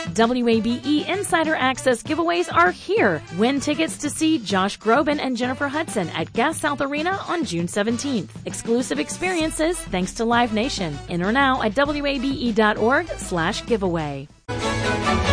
WABE Insider Access giveaways are here. Win tickets to see Josh Groban and Jennifer Hudson at Gas South Arena on June 17th. Exclusive experiences thanks to Live Nation. Enter now at wabe.org/giveaway.